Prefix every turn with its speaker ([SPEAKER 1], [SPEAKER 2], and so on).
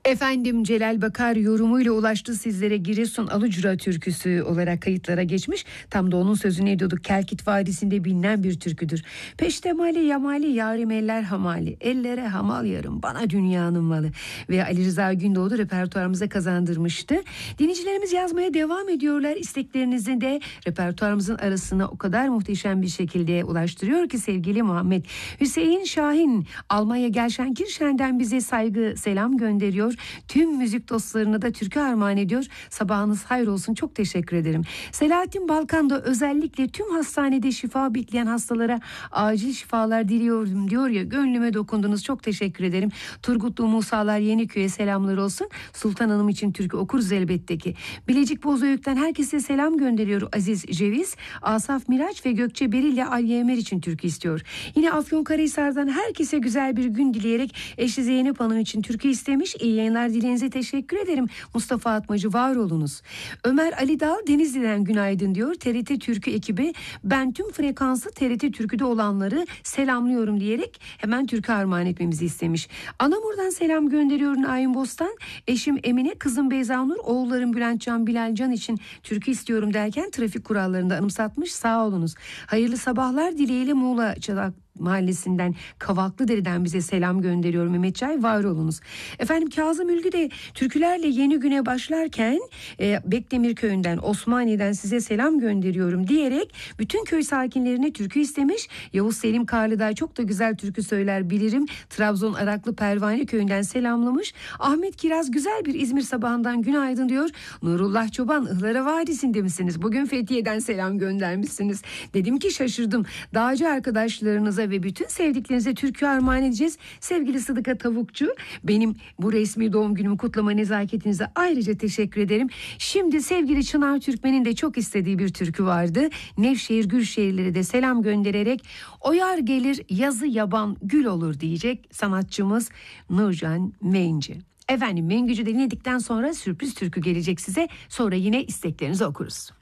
[SPEAKER 1] Efendim Celal Bakar yorumuyla ulaştı sizlere. Giresun Alucra türküsü olarak kayıtlara geçmiş. Tam da onun sözünü ediyorduk. Kelkit Vadisi'nde bilinen bir türküdür. Peştemali yamali yarim eller hamali. Ellere hamal yarım bana dünyanın malı. Ve Ali Rıza Gündoğdu repertuarımıza kazandırmıştı. Dinleyicilerimiz yazmaya devam ediyorlar. İsteklerinizi de repertuarımızın arasına o kadar muhteşem bir şekilde ulaştırıyor ki sevgili Muhammed. Hüseyin Şahin Almanya Gelsenkirchen'den bize saygı selam gönderiyor. Tüm müzik dostlarına da türkü armağan ediyor. Sabahınız hayır olsun, çok teşekkür ederim. Selahattin Balkan'da özellikle tüm hastanede şifa bekleyen hastalara acil şifalar diliyorum diyor ya, gönlüme dokundunuz, çok teşekkür ederim. Turgutlu Musalar Yeniköy'e selamlar olsun. Sultan Hanım için türkü okuruz elbette ki. Bilecik Bozüyük'ten herkese selam gönderiyor Aziz Ceviz. Asaf Miraç ve Gökçe Beril ile Ali Emer için türkü istiyor. Yine Afyonkarahisar'dan herkese güzel bir gün dileyerek eşi Zeynep Hanım için türkü istemiş. İyi yayınlar dilenize teşekkür ederim. Mustafa Atmacı var olunuz. Ömer Ali Dal Denizli'den günaydın diyor. TRT Türkü ekibi ben tüm frekansı TRT Türkü'de olanları selamlıyorum diyerek hemen türkü armağan etmemizi istemiş. Anamur'dan selam gönderiyorum Naim Bostan. Eşim Emine, kızım Beyza Nur, oğullarım Bülentcan, Bilalcan için türkü istiyorum derken trafik kurallarında anımsatmış, sağ olunuz. Hayırlı sabahlar dileğiyle Muğla Çalak Mahallesi'nden Kavaklıdere'den bize selam gönderiyor Mehmet Çay, var olunuz. Efendim Kazım Ülgü de türkülerle yeni güne başlarken Bekdemir Köyü'nden Osmaniye'den size selam gönderiyorum diyerek bütün köy sakinlerine türkü istemiş. Yavuz Selim Karlıdağ çok da güzel türkü söyler bilirim. Trabzon Araklı Pervane Köyü'nden selamlamış. Ahmet Kiraz güzel bir İzmir sabahından günaydın diyor. Nurullah Çoban Ihlara Vadisi'nde misiniz? Bugün Fethiye'den selam göndermişsiniz. Dedim ki şaşırdım. Dağcı arkadaşlarınıza ve bütün sevdiklerinize türkü armağan edeceğiz. Sevgili Sıdıka Tavukçu, benim bu resmi doğum günümü kutlama nezaketinize ayrıca teşekkür ederim. Şimdi sevgili Çınar Türkmen'in de çok istediği bir türkü vardı. Nevşehir Gülşehirlere de selam göndererek o yar gelir yazı yaban gül olur diyecek sanatçımız Nurcan Mengü. Efendim Mengücü dinledikten sonra sürpriz türkü gelecek size. Sonra yine isteklerinizi okuruz.